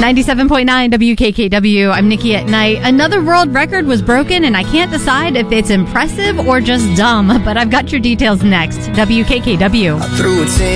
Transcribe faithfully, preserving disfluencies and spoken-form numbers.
ninety-seven point nine W K K W. I'm Nikki at Night. Another world record was broken, and I can't decide if it's impressive or just dumb, but I've got your details next. W K K W. I threw it in.